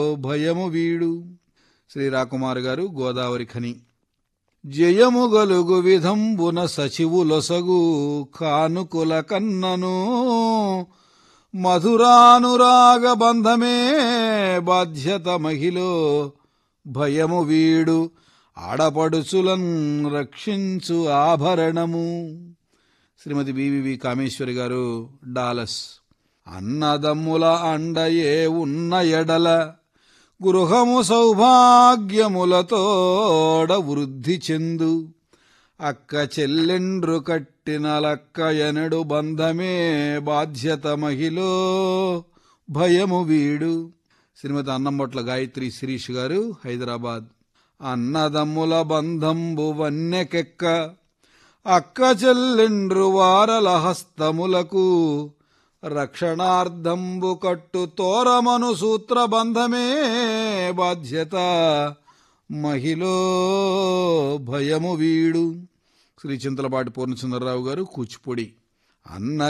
భయము వీడు. శ్రీ రాకుమార్ గారు, గోదావరి ఖని. జయము గలుగు విధంబున సచివులొసగు కానుకుల కన్నను మధురానురాగ బంధమే బాధ్యత మహిలో భయము వీడు. ఆడపడుచులన్ రక్షించు ఆభరణము. శ్రీమతి బివివి కామేశ్వరి గారు, డాలస్. అన్నదమ్ముల అండయే ఉన్న ఎడల గృహము సౌభాగ్యములతోడ వృద్ధి చెందు. అక్క చెల్లెండ్రు కట్టిన లక్క ఎనడు బంధమే బాధ్యత మహిలో భయము వీడు. శ్రీమతి అన్నంబొట్ల గాయత్రి శిరీష్ గారు, హైదరాబాద్. అన్నదమ్ముల బంధంబు వన్నెకెక్క అక్క చెల్లెండ్రు వారల హస్తములకు రక్షణార్థంబు కట్టు తోరమను సూత్రబంధమే బాధ్యత మహిలో భయము వీడు. శ్రీ చింతలపాటి పూర్ణచంద్రరావు గారు, కూచిపూడి. అన్న